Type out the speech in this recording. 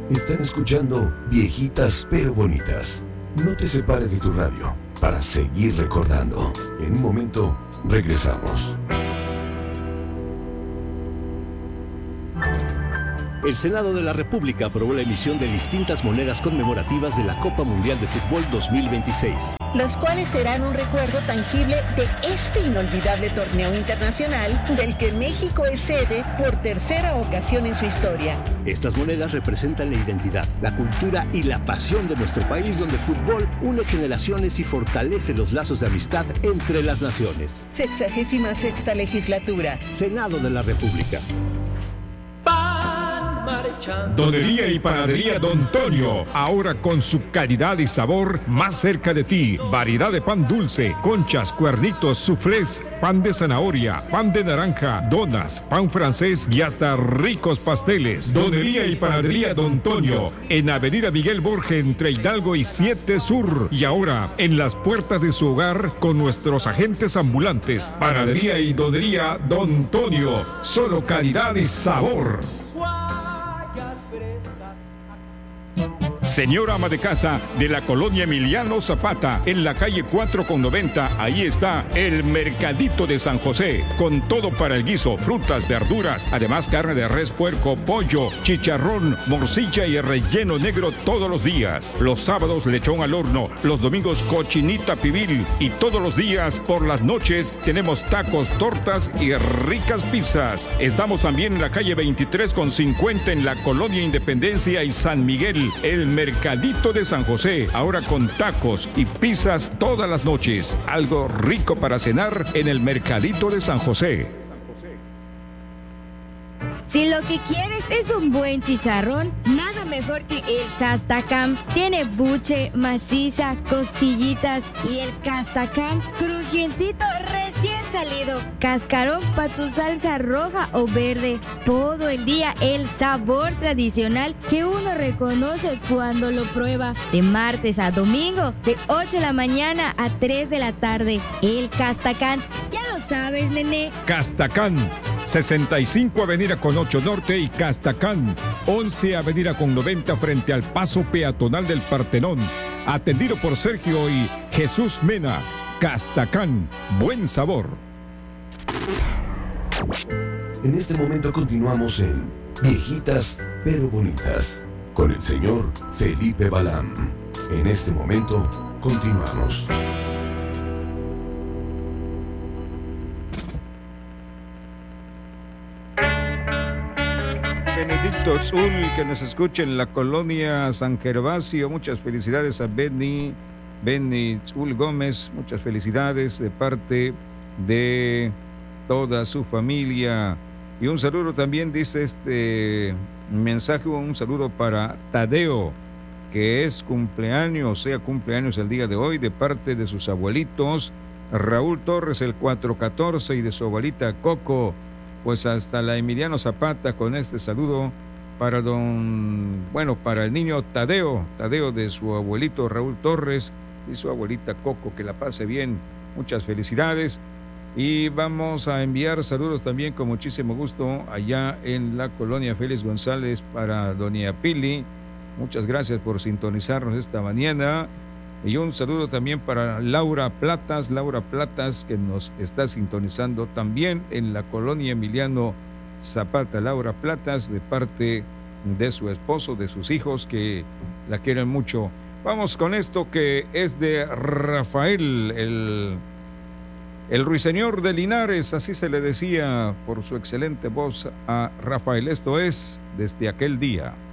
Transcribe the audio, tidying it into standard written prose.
Están escuchando Viejitas pero Bonitas. No te separes de tu radio para seguir recordando. En un momento regresamos. El Senado de la República aprobó la emisión de distintas monedas conmemorativas de la Copa Mundial de Fútbol 2026. Las cuales serán un recuerdo tangible de este inolvidable torneo internacional del que México es sede por tercera ocasión en su historia. Estas monedas representan la identidad, la cultura y la pasión de nuestro país, donde el fútbol une generaciones y fortalece los lazos de amistad entre las naciones. 66ª legislatura. Senado de la República. Donería y panadería Don Tonio, ahora con su calidad y sabor más cerca de ti. Variedad de pan dulce, conchas, cuernitos, suflés, pan de zanahoria, pan de naranja, donas, pan francés y hasta ricos pasteles. Donería y panadería Don Tonio, en Avenida Miguel Borges entre Hidalgo y 7 Sur. Y ahora en las puertas de su hogar con nuestros agentes ambulantes. Panadería y donería Don Tonio, solo calidad y sabor. Señora ama de casa de la colonia Emiliano Zapata, en la calle 4 con 90, ahí está el Mercadito de San José, con todo para el guiso, frutas, verduras, además carne de res, puerco, pollo, chicharrón, morcilla y relleno negro todos los días. Los sábados lechón al horno, los domingos cochinita pibil y todos los días por las noches tenemos tacos, tortas y ricas pizzas. Estamos también en la calle 23 con 50 en la colonia Independencia y San Miguel, el Mercadito de San José, ahora con tacos y pizzas todas las noches. Algo rico para cenar en el Mercadito de San José. Si lo que quieres es un buen chicharrón, nada mejor que el Castacam. Tiene buche, maciza, costillitas y el Castacam crujientito recién salido. Cascarón para tu salsa roja o verde. Todo el día el sabor tradicional que uno reconoce cuando lo prueba. De martes a domingo, de 8 de la mañana a 3 de la tarde. El Castacam, ya lo sabes, nene. Castacam, 65 Avenida con 8 Norte y Castacán, 11 Avenida con 90 frente al paso peatonal del Partenón. Atendido por Sergio y Jesús Mena. Castacán, buen sabor. En este momento continuamos en Viejitas pero Bonitas con el señor Felipe Balán. En este momento continuamos. Benedicto Tzul, que nos escucha en la colonia San Gervasio. Muchas felicidades a Benny Tzul Gómez. Muchas felicidades de parte de toda su familia. Y un saludo también, dice este mensaje, un saludo para Tadeo, que es cumpleaños el día de hoy, de parte de sus abuelitos, Raúl Torres, el 414, y de su abuelita Coco. Pues hasta la Emiliano Zapata con este saludo para para el niño Tadeo de su abuelito Raúl Torres y su abuelita Coco, que la pase bien. Muchas felicidades. Y vamos a enviar saludos también con muchísimo gusto allá en la colonia Félix González para doña Pili. Muchas gracias por sintonizarnos esta mañana. Y un saludo también para Laura Platas, que nos está sintonizando también en la colonia Emiliano Zapata. Laura Platas, de parte de su esposo, de sus hijos, que la quieren mucho. Vamos con esto que es de Rafael, el ruiseñor de Linares, así se le decía por su excelente voz a Rafael. Esto es Desde aquel día.